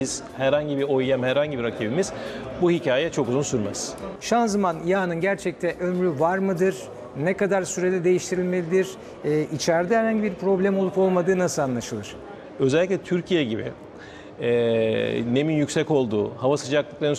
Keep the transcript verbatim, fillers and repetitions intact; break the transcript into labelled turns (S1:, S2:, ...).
S1: Biz herhangi bir O E M, herhangi bir rakibimiz bu hikaye çok uzun sürmez.
S2: Şanzıman yağının gerçekte ömrü var mıdır? Ne kadar sürede değiştirilmelidir? Ee, içeride herhangi bir problem olup olmadığı nasıl anlaşılır?
S1: Özellikle Türkiye gibi e, nemin yüksek olduğu, hava sıcaklıklarının